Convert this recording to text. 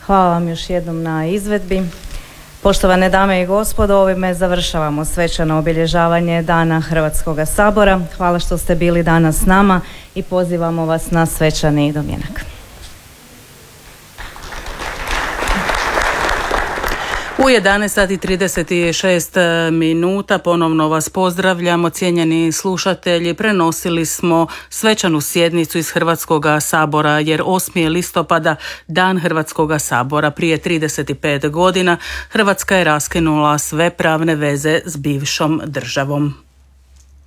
Hvala vam još jednom na izvedbi. Poštovane dame i gospodo, ovime završavamo svečano obilježavanje Dana Hrvatskoga sabora. Hvala što ste bili danas s nama i pozivamo vas na svečani domjenak. U 11:36 ponovno vas pozdravljamo, cijenjeni slušatelji. Prenosili smo svečanu sjednicu iz Hrvatskoga sabora jer 8. listopada, Dan Hrvatskoga sabora. Prije 35 godina Hrvatska je raskinula sve pravne veze s bivšom državom.